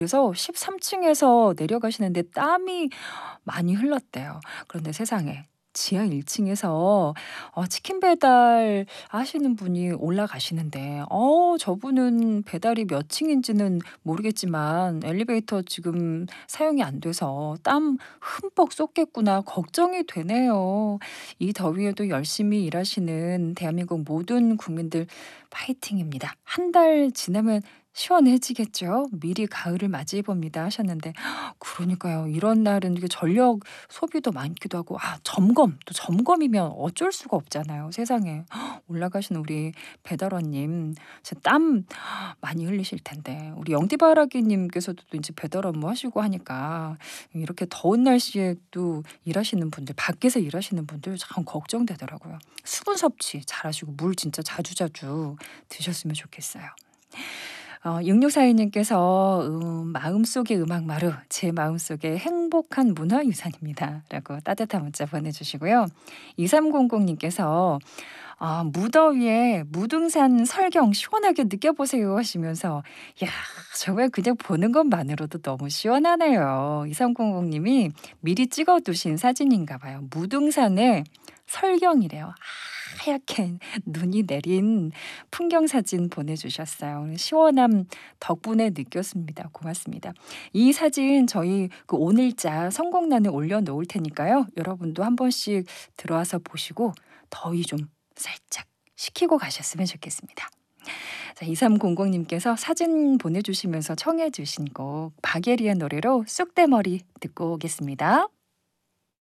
그래서 13층에서 내려가시는데 땀이 많이 흘렀대요. 그런데 세상에 지하 1 층에서 치킨 배달하시는 분이 올라가시는데 저분은 배달이 몇 층인지는 모르겠지만 엘리베이터 지금 사용이 안 돼서 땀 흠뻑 쏟겠구나 걱정이 되네요. 이 더위에도 열심히 일하시는 대한민국 모든 국민들 파이팅입니다. 한 달 지나면 시원해지겠죠. 미리 가을을 맞이해 봅니다 하셨는데 그러니까요. 이런 날은 이게 전력 소비도 많기도 하고 또 점검이면 어쩔 수가 없잖아요 세상에. 올라가시는 우리 배달원님 진짜 땀 많이 흘리실 텐데 우리 영디바라기 님께서도 또 인제 배달 업무하시고 하니까 이렇게 더운 날씨에 또 일하시는 분들 밖에서 일하시는 분들 참 걱정되더라고요. 수분 섭취 잘하시고 물 진짜 자주자주 드셨으면 좋겠어요. 6642 님께서 "마음속의 음악 마루 제 마음속의 행복한 문화유산입니다." 라고 따뜻한 문자 보내주시고요. 2300 님께서 "무더위에 무등산 설경 시원하게 느껴보세요." 하시면서 야 정말 그냥 보는 것만으로도 너무 시원하네요. 2300 님이 미리 찍어 두신 사진인가 봐요. 무등산에 설경이래요. 하얗게 눈이 내린 풍경 사진 보내주셨어요. 시원함 덕분에 느꼈습니다. 고맙습니다. 이 사진 저희 그 오늘자 선곡란에 올려놓을 테니까요. 여러분도 한 번씩 들어와서 보시고 더위 좀 살짝 식히고 가셨으면 좋겠습니다. 자, 2300 님께서 사진 보내주시면서 청해 주신 곡 박예리의 노래로 쑥대머리 듣고 오겠습니다.